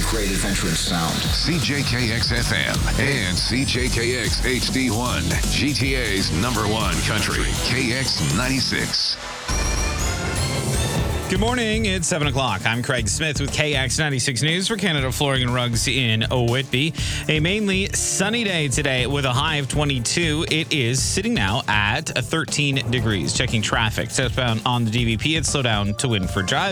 great adventure in sound. CJKX-FM and CJKX HD1, GTA's #1 country, KX96. Good morning. It's 7 o'clock. I'm Craig Smith with KX96 News for Canada Flooring and Rugs in Whitby. A mainly sunny day today with a high of 22. It is sitting now at 13 degrees. Checking traffic. Southbound on the DVP, it's slow down to Winford Drive.